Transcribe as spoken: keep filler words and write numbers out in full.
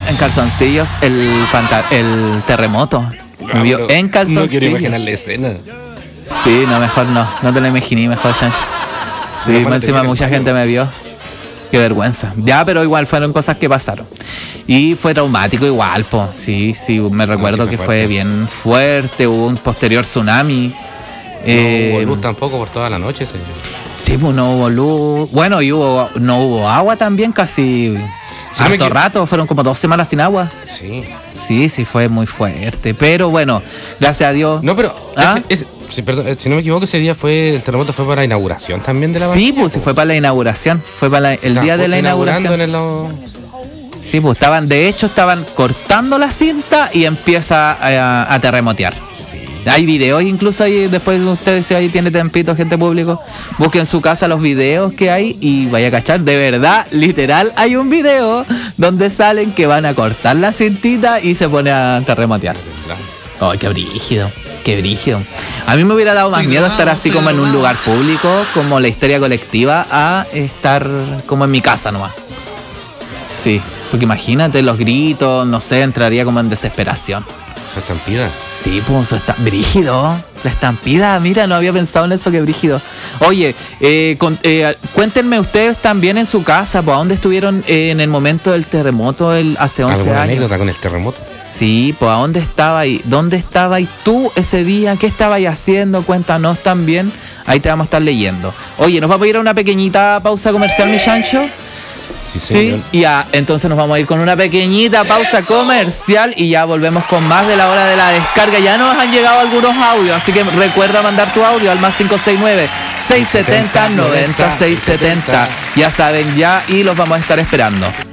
en calzoncillos el, panta- el terremoto. Me vio Pero en calzoncillos. No quiero imaginar la escena. Sí, no, mejor no. No te lo imaginé, mejor, Shansh. Sí, Mejor más te encima tiene mucha el gente me vio. Qué vergüenza. Ya, pero igual fueron cosas que pasaron. Y fue traumático igual, po. Sí, sí, me recuerdo sí fue que fuerte. fue bien fuerte. Hubo un posterior tsunami. No Eh, hubo luz tampoco por toda la noche, señor. Sí, pues no hubo luz. Bueno, y hubo, no hubo agua también, casi Si no me harto equivo- rato. Fueron como dos semanas sin agua. Sí. Sí, sí, fue muy fuerte. Pero bueno, gracias a Dios. No, pero ¿Ah? ese- ese- sí, perdón, eh, si no me equivoco, ese día fue el terremoto fue para la inauguración también de la Sí, Bastilla, pues sí, fue para la inauguración. Fue para la- el Estaban día de justo la inaugurando inauguración. en el- Sí, pues estaban, de hecho, estaban cortando la cinta y empieza a, a terremotear. Sí. Hay videos incluso ahí, después ustedes si ahí tiene tempito, gente público, busquen en su casa los videos que hay y vaya a cachar, de verdad, literal, hay un video donde salen que van a cortar la cintita y se pone a terremotear. Ay, qué brígido, qué brígido. A mí me hubiera dado más miedo estar así como en un lugar público, como la histeria colectiva, a estar como en mi casa nomás. Sí, porque imagínate los gritos, no sé, entraría como en desesperación. Esa estampida. Sí, pues eso está brígido. La estampida, mira, no había pensado en eso, que brígido. Oye, eh, con- eh, cuéntenme ustedes también en su casa, pues, ¿a dónde estuvieron eh, en el momento del terremoto el, hace once ¿Alguna años? anécdota con el terremoto? Sí, pues, ¿a dónde estaba ahí? ¿Dónde estaba ahí tú ese día? ¿Qué estabas haciendo? Cuéntanos también. Ahí te vamos a estar leyendo. Oye, ¿nos vamos a ir a una pequeñita pausa comercial, mi chancho? Sí, Sí, señor. y ya, entonces nos vamos a ir con una pequeñita pausa comercial y ya volvemos con más de la hora de la descarga. Ya nos han llegado algunos audios, así que recuerda mandar tu audio al más cinco seis nueve, seis siete cero, nueve cero seis siete cero. Ya saben ya, y los vamos a estar esperando.